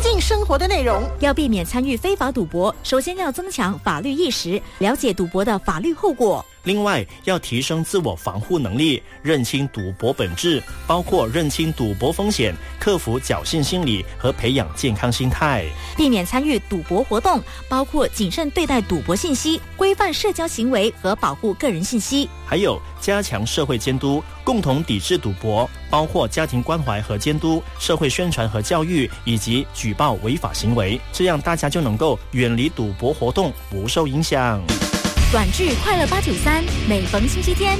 近生活的内容。 要避免参与非法赌博，首先要增强法律意识，了解赌博的法律后果。 另外，要提升自我防护能力，认清赌博本质，包括认清赌博风险、克服侥幸心理和培养健康心态。 避免参与赌博活动，包括谨慎对待赌博信息、规范社交行为和保护个人信息。 还有加强社会监督，共同抵制赌博，包括家庭关怀和监督、社会宣传和教育，以及举报违法行为，这样大家就能够远离赌博活动，不受影响。 短剧《快乐893》每逢星期天